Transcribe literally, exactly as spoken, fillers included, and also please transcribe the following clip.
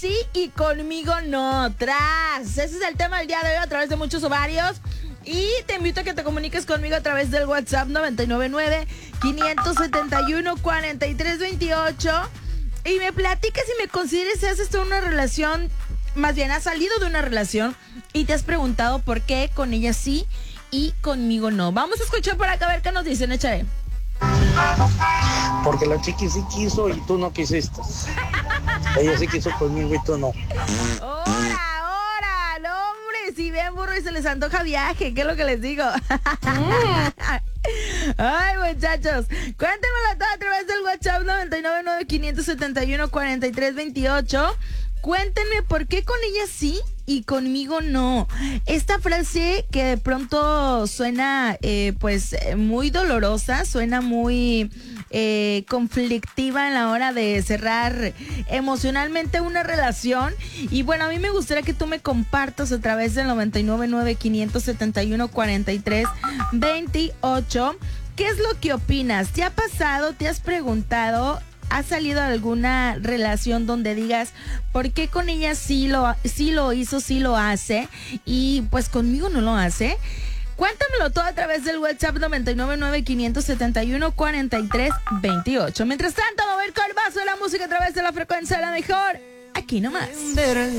sí y conmigo no. Tras. Ese es el tema del día de hoy a través de muchos ovarios. Y te invito a que te comuniques conmigo a través del WhatsApp nueve nueve nueve, cinco siete uno, cuatro tres dos ocho. Y me platiques si me consideres si haces toda una relación, más bien has salido de una relación y te has preguntado por qué con ella sí y conmigo no. Vamos a escuchar por acá a ver qué nos dicen, échale. Porque la chiqui sí quiso y tú no quisiste. Ella sí quiso conmigo y tú no. ¡Hora, hora! ¡No, hombre! Si ven burro y se les antoja viaje, ¿qué es lo que les digo? Ay, muchachos, cuéntenmelo todo a través del WhatsApp nueve nueve nueve, cinco siete uno, cuatro tres dos ocho. Cuéntenme por qué con ella sí y conmigo no. Esta frase que de pronto suena eh, pues muy dolorosa, suena muy eh, conflictiva en la hora de cerrar emocionalmente una relación. Y bueno, a mí me gustaría que tú me compartas a través del nueve nueve nueve, cinco siete uno, cuatro tres dos ocho. ¿Qué es lo que opinas? ¿Te ha pasado? ¿Te has preguntado? ¿Has salido de alguna relación donde digas, ¿por qué con ella sí lo, sí lo hizo, sí lo hace y pues conmigo no lo hace? Cuéntamelo todo a través del WhatsApp nueve nueve nueve, cinco siete uno, cuatro tres dos ocho. Mientras tanto, vamos a ver cuál vaso de la música a través de la frecuencia de la mejor. Aquí nomás.